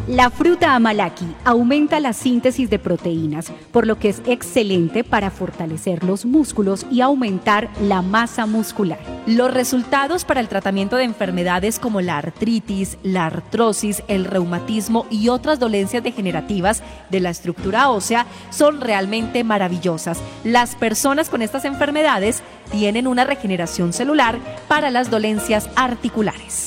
La fruta amalaki aumenta la síntesis de proteínas, por lo que es excelente para fortalecer los músculos y aumentar la masa muscular. Los resultados para el tratamiento de enfermedades como la artritis, la artrosis, el reumatismo y otras dolencias degenerativas de la estructura ósea son realmente maravillosas. Las personas con estas enfermedades tienen una regeneración celular para las dolencias articulares.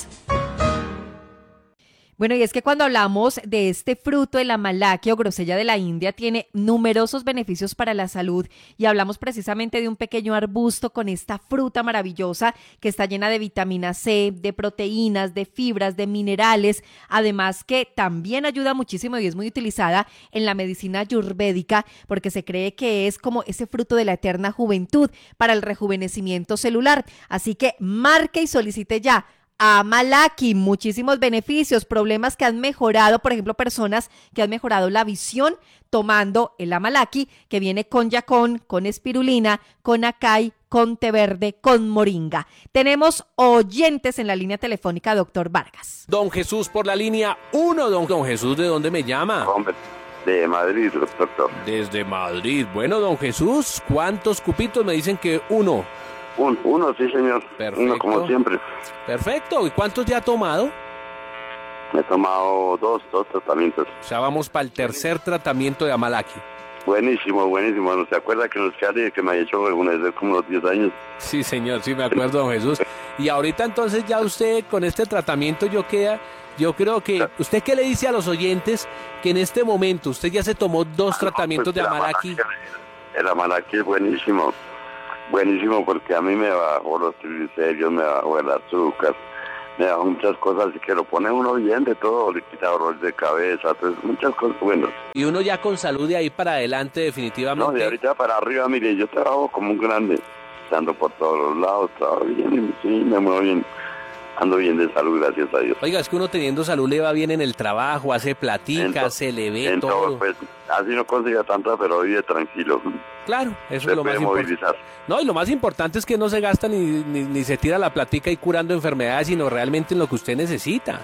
Bueno, y es que cuando hablamos de este fruto, el amalaki o grosella de la India, tiene numerosos beneficios para la salud y hablamos precisamente de un pequeño arbusto con esta fruta maravillosa que está llena de vitamina C, de proteínas, de fibras, de minerales, además que también ayuda muchísimo y es muy utilizada en la medicina ayurvédica porque se cree que es como ese fruto de la eterna juventud para el rejuvenecimiento celular. Así que marque y solicite ya amalaki, muchísimos beneficios, problemas que han mejorado, por ejemplo, personas que han mejorado la visión tomando el amalaki, que viene con yacón, con espirulina, con acai, con té verde, con moringa. Tenemos oyentes en la línea telefónica, doctor Vargas. Don Jesús por la línea 1. Don Jesús, ¿de dónde me llama? Hombre, de Madrid, doctor. Desde Madrid. Bueno, don Jesús, ¿cuántos cupitos? Me dicen que uno. Uno, sí, señor. Perfecto. Uno, como siempre. Perfecto. ¿Y cuántos ya ha tomado? Me he tomado dos tratamientos. O sea, vamos para el tercer tratamiento de amalaki. Buenísimo. ¿No se acuerda que que me ha hecho alguna vez como unos 10 años? Sí, señor, sí me acuerdo, don Jesús. Y ahorita entonces ya usted con este tratamiento yo creo que, ¿usted qué le dice a los oyentes que en este momento usted ya se tomó dos tratamientos de amalaki? El amalaki es buenísimo. Buenísimo porque a mí me bajó los triglicéridos, me bajó el azúcar, me bajó muchas cosas y que lo pone uno bien de todo, le quita dolor de cabeza, entonces muchas cosas buenas. Y uno ya con salud de ahí para adelante definitivamente. No, de ahorita para arriba, mire, yo trabajo como un grande, estando por todos los lados, trabajo bien, sí, me muevo bien. Ando bien de salud, gracias a Dios. Oiga, es que uno teniendo salud le va bien en el trabajo, hace platica, se le ve todo. Pues, así no consiga tanta, pero vive tranquilo. Claro, eso es lo más importante. No, y lo más importante es que no se gasta ni se tira la platica y curando enfermedades, sino realmente en lo que usted necesita.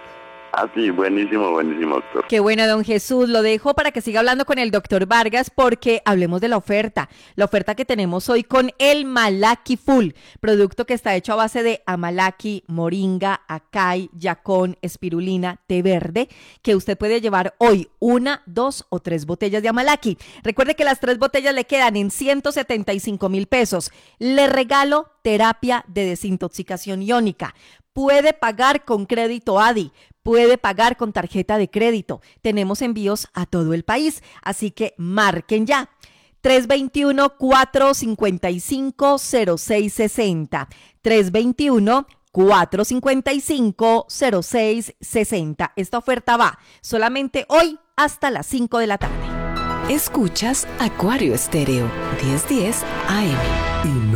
Ah, sí, buenísimo, doctor. Qué buena, don Jesús. Lo dejo para que siga hablando con el doctor Vargas porque hablemos de la oferta que tenemos hoy con el Malaki Full, producto que está hecho a base de amalaki, moringa, acai, yacón, espirulina, té verde, que usted puede llevar hoy 1, 2 o 3 botellas de amalaki. Recuerde que las 3 botellas le quedan en 175,000 pesos. Le regalo terapia de desintoxicación iónica. Puede pagar con crédito ADI, puede pagar con tarjeta de crédito. Tenemos envíos a todo el país, así que marquen ya. 321-455-0660. 321-455-0660. Esta oferta va solamente hoy hasta las 5 de la tarde. Escuchas Acuario Estéreo, 1010 AM.